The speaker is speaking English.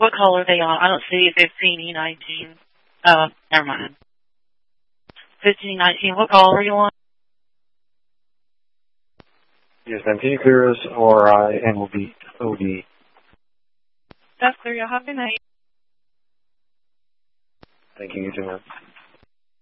What call are they on? I don't see 15E19. Never mind. 15E19. What call are you on? Yes, ma'am. Can you clear us ORI and OD? That's clear. Y'all have a good night. Thank you. You too, ma'am.